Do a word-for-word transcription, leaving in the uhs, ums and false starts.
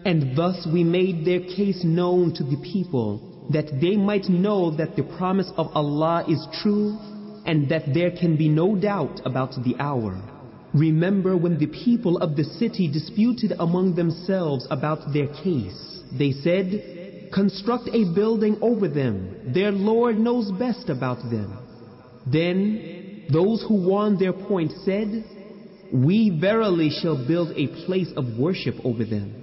And thus we made their case known to the people, that they might know that the promise of Allah is true, and that there can be no doubt about the hour. Remember when the people of the city disputed among themselves about their case. They said, construct a building over them. Their Lord knows best about them. Then those who won their point said, we verily shall build a place of worship over them.